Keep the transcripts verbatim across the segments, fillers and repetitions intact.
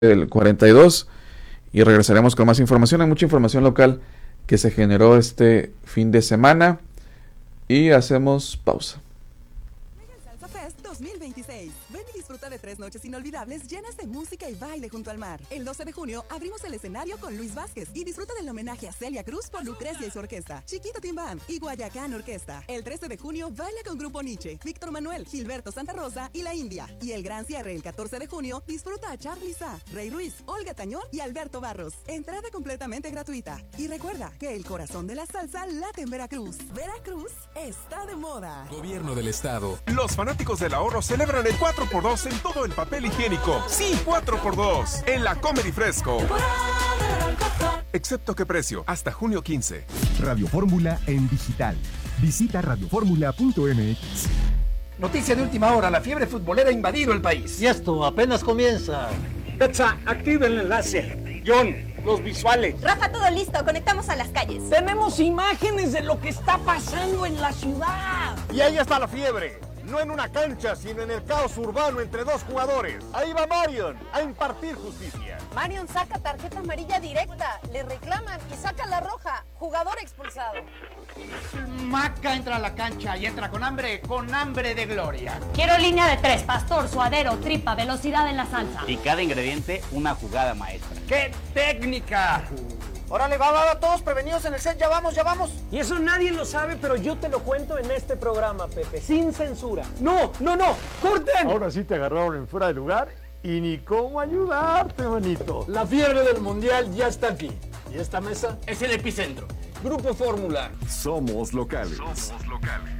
el cuarenta y dos y regresaremos con más información. Hay mucha información local que se generó este fin de semana y hacemos pausa. Salsa Fest dos mil veintiséis. Ven y disfruta de tres noches inolvidables llenas de música y baile junto al mar. El doce de junio abrimos el escenario con Luis Vázquez y disfruta del homenaje a Celia Cruz por Lucrecia y su orquesta, Chiquito Team Band y Guayacán Orquesta. El trece de junio baila con Grupo Nietzsche, Víctor Manuel, Gilberto Santa Rosa y La India. Y el gran cierre el catorce de junio disfruta a Charly Sá, Rey Ruiz, Olga Tañón y Alberto Barros. Entrada completamente gratuita. Y recuerda que el corazón de la salsa late en Veracruz. Veracruz está de moda. Gobierno del Estado. Los fanáticos del ahorro celebran el cuatro por dos en todo el papel higiénico. Sí, cuatro por dos en la Comedy Fresco. Excepto qué precio, hasta junio quince. Radio Fórmula en digital. Visita radio fórmula punto m x. Noticia de última hora, la fiebre futbolera ha invadido el país. Y esto apenas comienza. Betsa, activa el enlace. John, los visuales. Rafa, todo listo, conectamos a las calles. Tenemos imágenes de lo que está pasando en la ciudad. Y ahí está la fiebre. No en una cancha, sino en el caos urbano entre dos jugadores. Ahí va Marion a impartir justicia. Marion saca tarjeta amarilla directa, le reclaman y saca la roja. Jugador expulsado. Maca entra a la cancha y entra con hambre, con hambre de gloria. Quiero línea de tres, pastor, suadero, tripa, velocidad en la salsa. Y cada ingrediente una jugada maestra. ¡Qué técnica! Órale, va, va, va, todos prevenidos en el set, ya vamos, ya vamos. Y eso nadie lo sabe, pero yo te lo cuento en este programa, Pepe, sin censura. No, no, no, corten. Ahora sí te agarraron en fuera de lugar y ni cómo ayudarte, manito. La fiebre del mundial ya está aquí. Y esta mesa es el epicentro. Grupo Fórmula. Somos locales. Somos locales.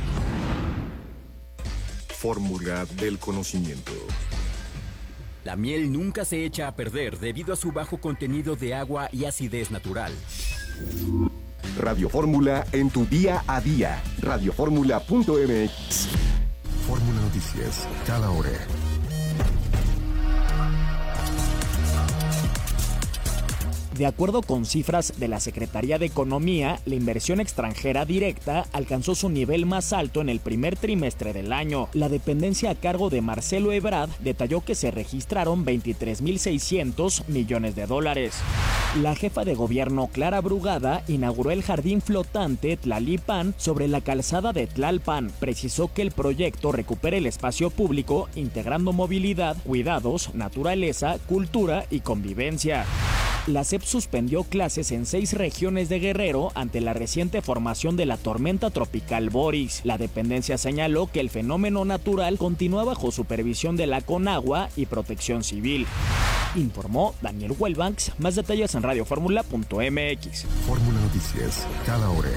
Fórmula del conocimiento. La miel nunca se echa a perder debido a su bajo contenido de agua y acidez natural. Radio Fórmula en tu día a día. radio fórmula punto m x. Fórmula Noticias, cada hora. De acuerdo con cifras de la Secretaría de Economía, la inversión extranjera directa alcanzó su nivel más alto en el primer trimestre del año. La dependencia a cargo de Marcelo Ebrard detalló que se registraron veintitrés mil seiscientos millones de dólares. La jefa de gobierno Clara Brugada inauguró el jardín flotante Tlalipan sobre la calzada de Tlalpan. Precisó que el proyecto recupera el espacio público integrando movilidad, cuidados, naturaleza, cultura y convivencia. La S E P suspendió clases en seis regiones de Guerrero ante la reciente formación de la tormenta tropical Boris. La dependencia señaló que el fenómeno natural continúa bajo supervisión de la Conagua y Protección Civil. Informó Daniel Huelbanks. Más detalles en radio fórmula punto m x. Fórmula Noticias, cada hora.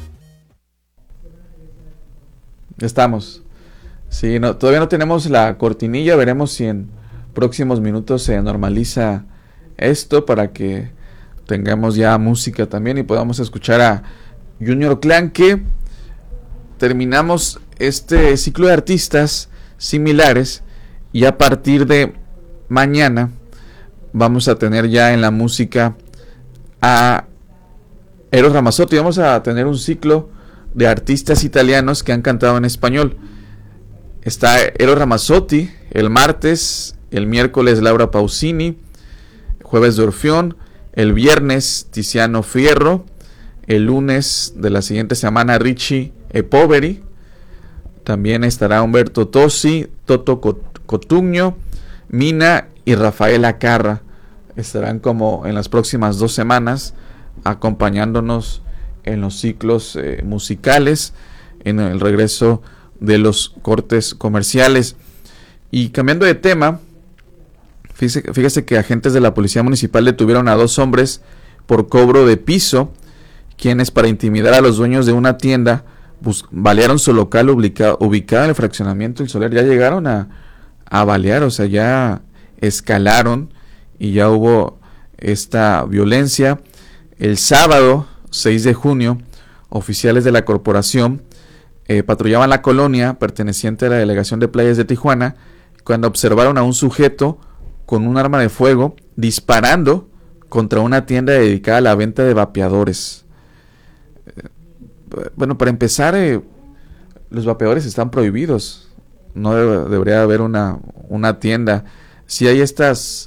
Estamos. Sí, no, todavía no tenemos la cortinilla. Veremos si en próximos minutos se normaliza esto para que tengamos ya música también y podamos escuchar a Junior Clan, que terminamos este ciclo de artistas similares y a partir de mañana vamos a tener ya en la música a Eros Ramazzotti. Vamos a tener un ciclo de artistas italianos que han cantado en español. Está Eros Ramazzotti el martes, el miércoles Laura Pausini, jueves de Orfeón, el viernes Tiziano Fierro, el lunes de la siguiente semana Richie e Poveri, también estará Humberto Tosi, Toto Cotugno, Mina y Rafaela Carra. Estarán como en las próximas dos semanas acompañándonos en los ciclos eh, musicales, en el regreso de los cortes comerciales. Y cambiando de tema, Fíjese, fíjese que agentes de la Policía Municipal detuvieron a dos hombres por cobro de piso, quienes para intimidar a los dueños de una tienda bus- balearon su local ubicado, ubicado en el fraccionamiento El Soler. Ya llegaron a, a balear, o sea, ya escalaron y ya hubo esta violencia. El sábado seis de junio, oficiales de la corporación eh, patrullaban la colonia perteneciente a la Delegación de Playas de Tijuana cuando observaron a un sujeto con un arma de fuego disparando contra una tienda dedicada a la venta de vapeadores. Eh, bueno, para empezar, eh, los vapeadores están prohibidos. No debe, debería haber una, una tienda. Si hay estas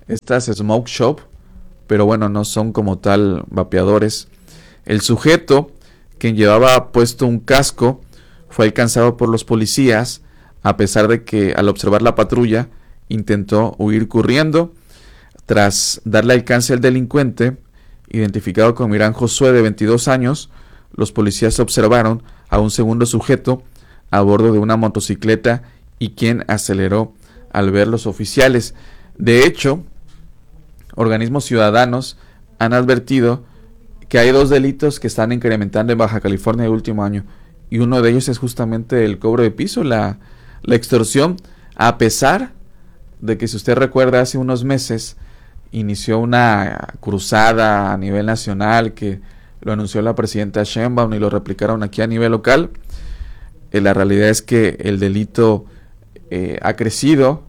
estas smoke shop, pero bueno, no son como tal vapeadores. El sujeto, quien llevaba puesto un casco, fue alcanzado por los policías, a pesar de que al observar la patrulla intentó huir corriendo. Tras darle alcance al delincuente, identificado como Irán Josué, de veintidós años, los policías observaron a un segundo sujeto a bordo de una motocicleta y quien aceleró al ver los oficiales. De hecho, organismos ciudadanos han advertido que hay dos delitos que están incrementando en Baja California el último año, y uno de ellos es justamente el cobro de piso, la, la extorsión, a pesar de que, si usted recuerda, hace unos meses inició una cruzada a nivel nacional que lo anunció la presidenta Sheinbaum y lo replicaron aquí a nivel local. Eh, la realidad es que el delito eh, ha crecido,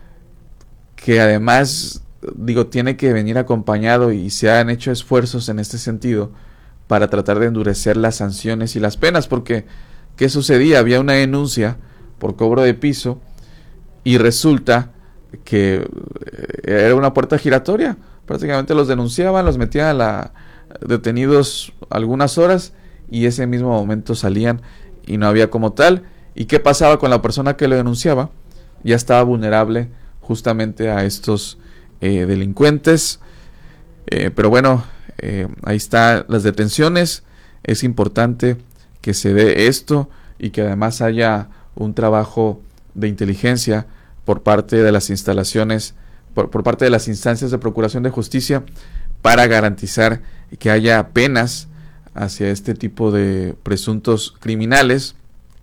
que además, digo, tiene que venir acompañado, y se han hecho esfuerzos en este sentido para tratar de endurecer las sanciones y las penas, porque ¿qué sucedía? Había una denuncia por cobro de piso y resulta que era una puerta giratoria. Prácticamente los denunciaban, los metían a la detenidos algunas horas y ese mismo momento salían y no había como tal. ¿Y qué pasaba con la persona que lo denunciaba? Ya estaba vulnerable justamente a estos eh, delincuentes. Eh, pero bueno, eh, ahí están las detenciones. Es importante que se dé esto y que además haya un trabajo de inteligencia por parte de las instalaciones, por, por parte de las instancias de procuración de justicia, para garantizar que haya penas hacia este tipo de presuntos criminales,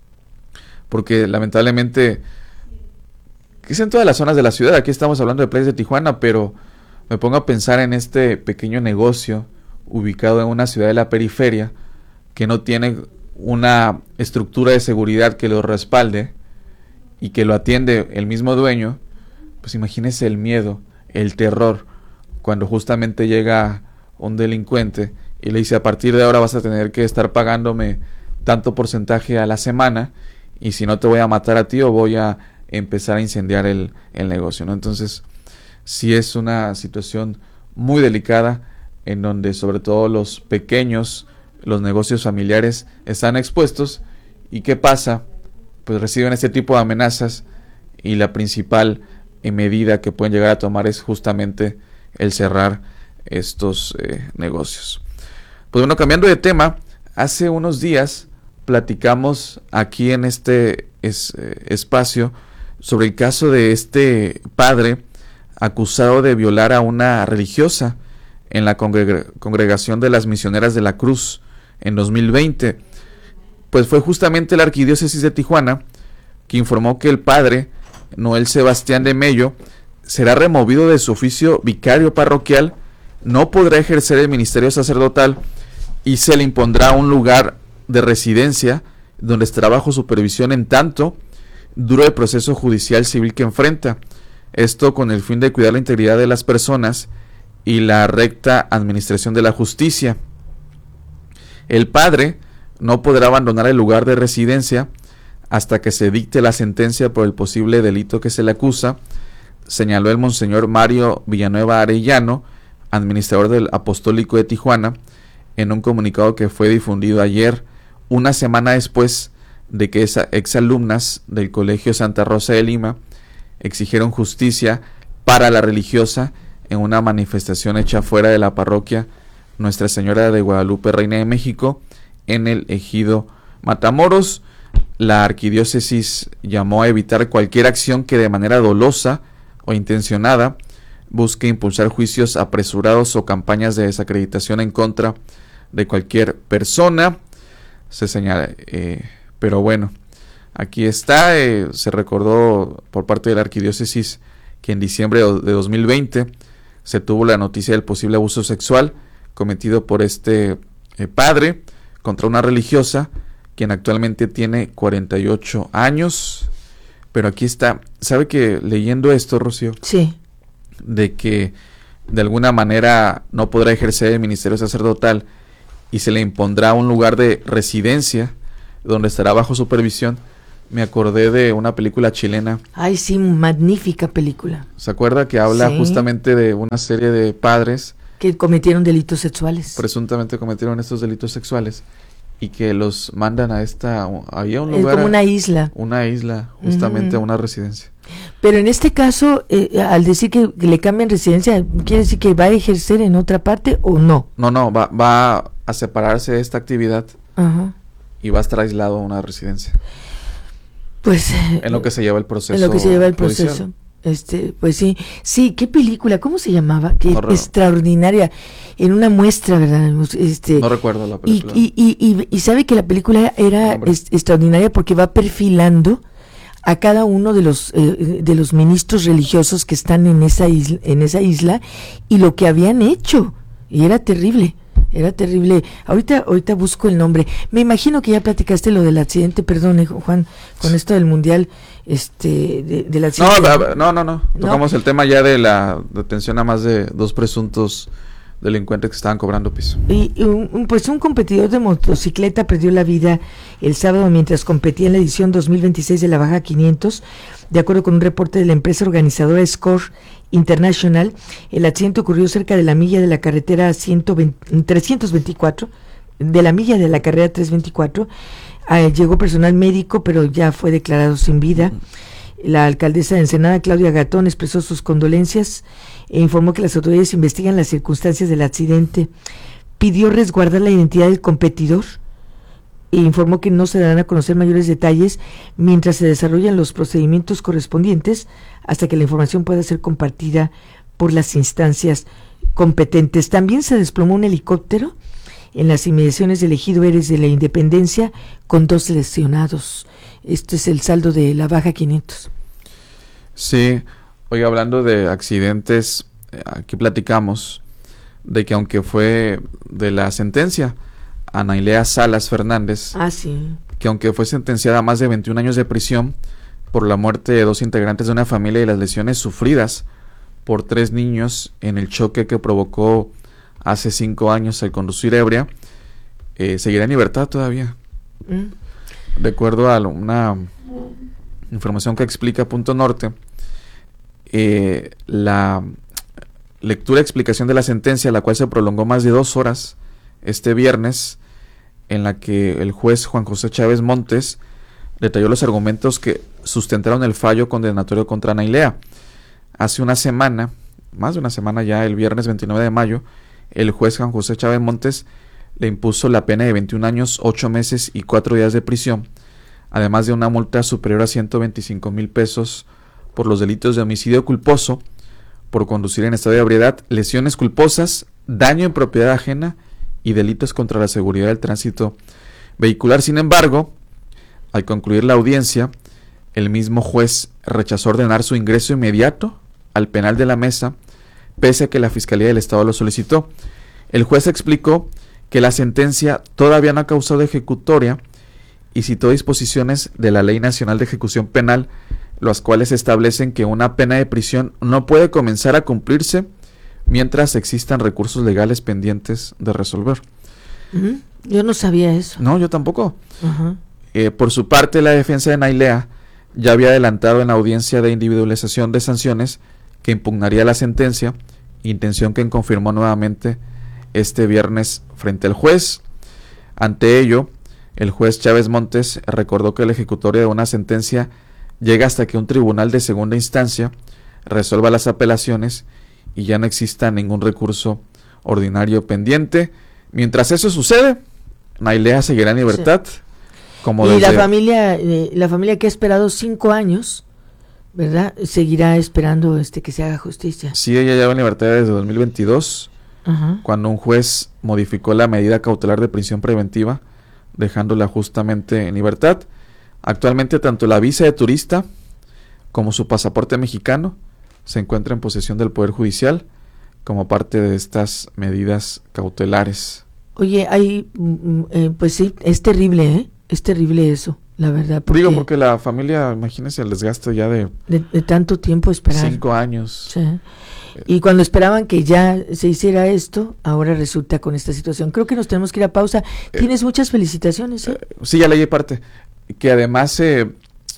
porque lamentablemente, que es en todas las zonas de la ciudad. Aquí estamos hablando de playas de Tijuana, pero me pongo a pensar en este pequeño negocio ubicado en una ciudad de la periferia que no tiene una estructura de seguridad que lo respalde y que lo atiende el mismo dueño. Pues imagínese el miedo, el terror, cuando justamente llega un delincuente y le dice: a partir de ahora vas a tener que estar pagándome tanto porcentaje a la semana, y si no te voy a matar a ti o voy a empezar a incendiar el, el negocio, ¿no? Entonces, sí es una situación muy delicada, en donde sobre todo los pequeños, los negocios familiares están expuestos. ¿Y qué pasa? Pues reciben este tipo de amenazas, y la principal medida que pueden llegar a tomar es justamente el cerrar estos eh, negocios. Pues bueno, cambiando de tema, hace unos días platicamos aquí en este es, eh, espacio sobre el caso de este padre acusado de violar a una religiosa en la congreg- congregación de las Misioneras de la Cruz en dos mil veinte. Pues fue justamente la Arquidiócesis de Tijuana que informó que el padre Noel Sebastián de Mello será removido de su oficio vicario parroquial, no podrá ejercer el ministerio sacerdotal y se le impondrá un lugar de residencia donde estará bajo supervisión en tanto dure el proceso judicial civil que enfrenta. Esto con el fin de cuidar la integridad de las personas y la recta administración de la justicia. El padre no podrá abandonar el lugar de residencia hasta que se dicte la sentencia por el posible delito que se le acusa, señaló el monseñor Mario Villanueva Arellano, administrador del Apostólico de Tijuana, en un comunicado que fue difundido ayer, una semana después de que esas exalumnas del Colegio Santa Rosa de Lima exigieron justicia para la religiosa en una manifestación hecha fuera de la parroquia Nuestra Señora de Guadalupe, Reina de México, en el ejido Matamoros. La arquidiócesis llamó a evitar cualquier acción que de manera dolosa o intencionada busque impulsar juicios apresurados o campañas de desacreditación en contra de cualquier persona. Se señala, eh, pero bueno, aquí está, eh, se recordó por parte de la arquidiócesis que en diciembre de dos mil veinte se tuvo la noticia del posible abuso sexual cometido por este eh, padre contra una religiosa, quien actualmente tiene cuarenta y ocho años. Pero aquí está, ¿sabe que leyendo esto, Rocío? Sí. De que de alguna manera no podrá ejercer el ministerio sacerdotal y se le impondrá un lugar de residencia donde estará bajo supervisión. me acordé de una película chilena. Ay, sí, magnífica película. ¿Se acuerda que habla sí. justamente de una serie de padres que cometieron delitos sexuales? Presuntamente cometieron estos delitos sexuales y que los mandan a esta, había un lugar. Es como una isla. Una isla, justamente uh-huh. a una residencia. Pero en este caso, eh, al decir que, que le cambian residencia, ¿quiere decir que va a ejercer en otra parte o no? No, no, va, va a separarse de esta actividad uh-huh. y va a estar aislado a una residencia. Pues en lo que se lleva el proceso. En lo que se lleva el proceso. Judicial. Este, pues sí, sí, qué película, ¿cómo se llamaba? Qué no, extraordinaria, en una muestra, ¿verdad? Este, no recuerdo la película. Y, y, y, y, y sabe que la película era es, extraordinaria porque va perfilando a cada uno de los eh, de los ministros religiosos que están en esa isla, en esa isla y lo que habían hecho, y era terrible. Era terrible. Ahorita ahorita busco el nombre. Me imagino que ya platicaste lo del accidente, perdón, Juan, con esto del mundial, este, de, del accidente. No, no, no, no. Tocamos ¿No? el tema ya de la detención a más de dos presuntos delincuentes que estaban cobrando piso. Y, y un, pues un competidor de motocicleta perdió la vida el sábado mientras competía en la edición dos mil veintiséis de la Baja quinientos. De acuerdo con un reporte de la empresa organizadora Score International, el accidente ocurrió cerca de la milla de la carretera ciento veinte, trescientos veinticuatro, de la milla de la carrera trescientos veinticuatro. Eh, llegó personal médico, pero ya fue declarado sin vida. La alcaldesa de Ensenada, Claudia Gatón, expresó sus condolencias e informó que las autoridades investigan las circunstancias del accidente. Pidió resguardar la identidad del competidor e informó que no se darán a conocer mayores detalles mientras se desarrollan los procedimientos correspondientes hasta que la información pueda ser compartida por las instancias competentes. También se desplomó un helicóptero en las inmediaciones del ejido Eres de la Independencia con dos lesionados. Este es el saldo de la Baja quinientos. Sí, oiga, hablando de accidentes, aquí platicamos de que aunque fue de la sentencia Anailea Salas Fernández, ah, sí. que aunque fue sentenciada a más de veintiún años de prisión por la muerte de dos integrantes de una familia y las lesiones sufridas por tres niños en el choque que provocó hace cinco años al conducir ebria, eh, seguirá en libertad todavía. Mm. De acuerdo a una información que explica Punto Norte, eh, la lectura y explicación de la sentencia, la cual se prolongó más de dos horas este viernes, en la que el juez Juan José Chávez Montes detalló los argumentos que sustentaron el fallo condenatorio contra Anailea. Hace una semana, más de una semana ya, el viernes veintinueve de mayo, el juez Juan José Chávez Montes le impuso la pena de veintiún años, ocho meses y cuatro días de prisión, además de una multa superior a ciento veinticinco mil pesos por los delitos de homicidio culposo, por conducir en estado de ebriedad, lesiones culposas, daño en propiedad ajena y delitos contra la seguridad del tránsito vehicular. Sin embargo, al concluir la audiencia, el mismo juez rechazó ordenar su ingreso inmediato al penal de la Mesa, pese a que la Fiscalía del Estado lo solicitó. El juez explicó que la sentencia todavía no ha causado ejecutoria y citó disposiciones de la Ley Nacional de Ejecución Penal, las cuales establecen que una pena de prisión no puede comenzar a cumplirse mientras existan recursos legales pendientes de resolver. Uh-huh. Yo no sabía eso. No, yo tampoco. Uh-huh. Eh, por su parte, la defensa de Anailea ya había adelantado en la audiencia de individualización de sanciones que impugnaría la sentencia, intención que confirmó nuevamente este viernes frente al juez. Ante ello, el juez Chávez Montes recordó que la ejecutoria de una sentencia llega hasta que un tribunal de segunda instancia resuelva las apelaciones y ya no exista ningún recurso ordinario pendiente. Mientras eso sucede, Anailea seguirá en libertad. Sí. Como y desde... la familia, eh, la familia que ha esperado cinco años, ¿verdad? Seguirá esperando este que se haga justicia. Sí, ella lleva en libertad desde dos mil veintidós, uh-huh. cuando un juez modificó la medida cautelar de prisión preventiva, dejándola justamente en libertad. Actualmente tanto la visa de turista como su pasaporte mexicano se encuentra en posesión del Poder Judicial como parte de estas medidas cautelares. Oye, hay, eh, pues sí, es terrible, ¿eh? Es terrible eso, la verdad. Porque Digo, porque la familia, imagínense el desgaste ya de... De, de tanto tiempo esperar. Cinco años. Sí. Y cuando esperaban que ya se hiciera esto, ahora resulta con esta situación. Creo que nos tenemos que ir a pausa. Tienes eh, muchas felicitaciones, ¿eh? Sí, ya leí parte. Que además eh,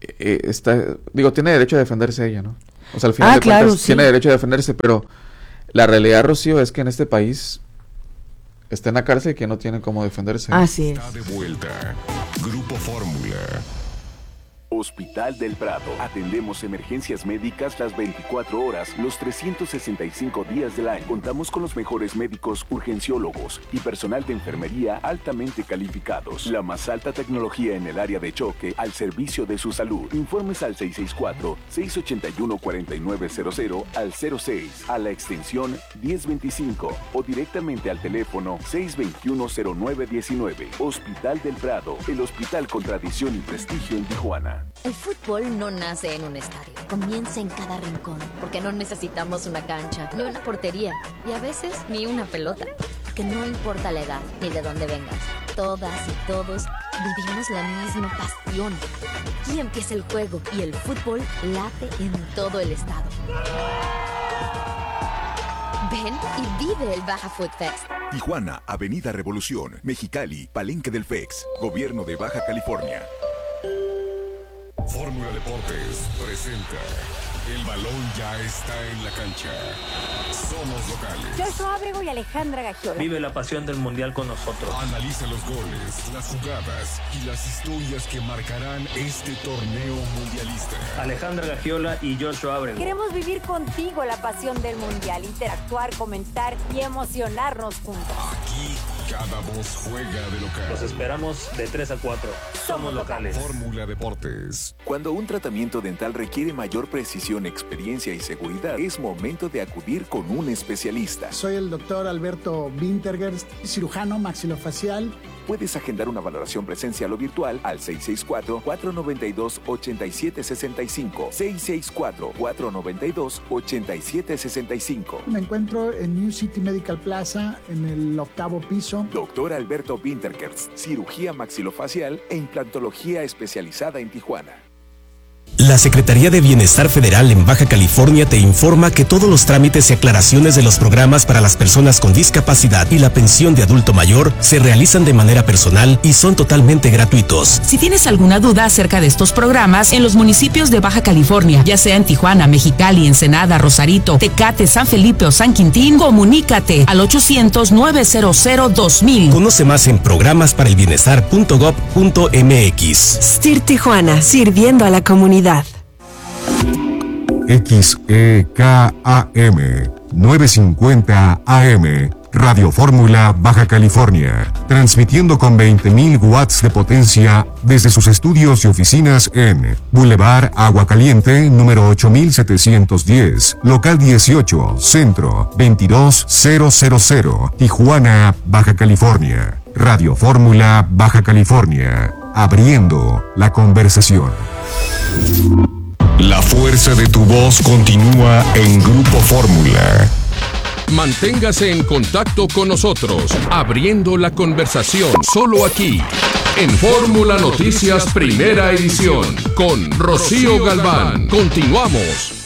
eh, está, digo, tiene derecho a defenderse ella, ¿no? O sea, al final ah, de claro, cuentas sí. tiene derecho a defenderse, pero la realidad, Rocío, es que en este país está en la cárcel y que no tiene cómo defenderse. Así es. Está de vuelta. Grupo Fórmula. Hospital del Prado. Atendemos emergencias médicas las veinticuatro horas, los trescientos sesenta y cinco días del año. Contamos con los mejores médicos, urgenciólogos y personal de enfermería altamente calificados. La más alta tecnología en el área de choque al servicio de su salud. Informes al seis seis cuatro, seis ocho uno, cuatro nueve cero cero al cero seis, a la extensión diez veinticinco o directamente al teléfono seis dos uno, cero nueve uno nueve. Hospital del Prado, el hospital con tradición y prestigio en Tijuana. El fútbol no nace en un estadio, comienza en cada rincón, porque no necesitamos una cancha, ni una portería, y a veces ni una pelota, porque no importa la edad ni de dónde vengas, todas y todos vivimos la misma pasión. Aquí empieza el juego y el fútbol late en todo el estado. Ven y vive el Baja Food Fest. Tijuana, Avenida Revolución, Mexicali, Palenque del F E X, Gobierno de Baja California. Fórmula Deportes presenta. El balón ya está en la cancha. Somos locales. Joshua Ábrego y Alejandra Gagiola. Vive la pasión del mundial con nosotros. Analiza los goles, las jugadas y las historias que marcarán este torneo mundialista. Alejandra Gagiola y Joshua Ábrego. Queremos vivir contigo la pasión del mundial, interactuar, comentar y emocionarnos juntos. Aquí cada voz juega de local. Los esperamos de tres a cuatro. Somos locales. Fórmula Deportes. Cuando un tratamiento dental requiere mayor precisión, experiencia y seguridad, es momento de acudir con un especialista. Soy el doctor Alberto Winterger, cirujano maxilofacial. Puedes agendar una valoración presencial o virtual al seis seis cuatro, cuatro nueve dos, ocho siete seis cinco, seis seis cuatro, cuatro nueve dos, ocho siete seis cinco. Me encuentro en New City Medical Plaza, en el octavo piso. Doctor Alberto Wintergerst, cirugía maxilofacial e implantología especializada en Tijuana. La Secretaría de Bienestar Federal en Baja California te informa que todos los trámites y aclaraciones de los programas para las personas con discapacidad y la pensión de adulto mayor se realizan de manera personal y son totalmente gratuitos. Si tienes alguna duda acerca de estos programas en los municipios de Baja California, ya sea en Tijuana, Mexicali, Ensenada, Rosarito, Tecate, San Felipe o San Quintín, comunícate al ochocientos, nueve cero cero, dos mil. Conoce más en programas para el bienestar punto gov punto mx. S T I R Tijuana, sirviendo a la comunidad. X E K A M novecientos cincuenta A M, Radio Fórmula Baja California, transmitiendo con veinte mil watts de potencia desde sus estudios y oficinas en Boulevard Agua Caliente, número ocho mil setecientos diez, local dieciocho, centro, veintidós mil, Tijuana, Baja California. Radio Fórmula Baja California, abriendo la conversación. La fuerza de tu voz continúa en Grupo Fórmula. Manténgase en contacto con nosotros, abriendo la conversación, solo aquí, en Fórmula Noticias Primera Edición, con Rocío Galván. Continuamos.